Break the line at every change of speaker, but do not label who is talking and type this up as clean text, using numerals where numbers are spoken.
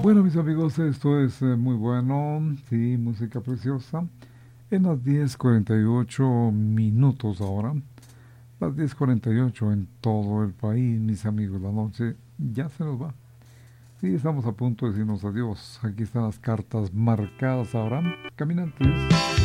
Bueno, mis amigos, esto es muy bueno, sí, música preciosa. En las 10:48 ahora, las 10:48 en todo el país, mis amigos, la noche ya se nos va. Sí, estamos a punto de decirnos adiós. Aquí están las cartas marcadas ahora. Caminantes.